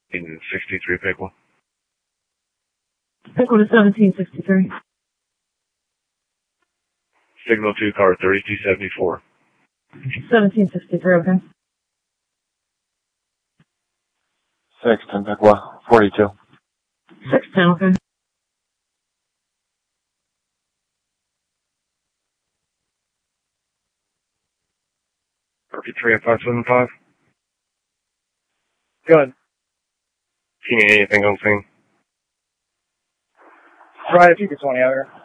63 Pickle. Pickle to 1763. Signal 2 car 3274. 1763, okay. 610 Pickle, 42. 610, okay. Perfect 3 at 575. Good. Do you need anything on scene? Right, if you could 20 out here.